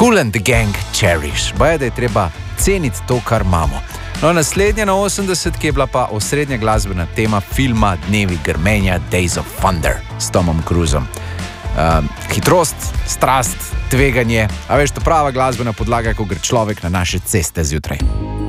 Kool and the Gang Cherish. Baje, da je treba ceniti to, kar imamo. No, naslednja na 80, ki je bila pa osrednja glasbena tema filma Dnevi grmenja Days of Thunder s Tomom Cruisom. Hitrost, strast, tveganje, a veš, to prava glasbena podlaga, ko gre človek na naše ceste zjutraj.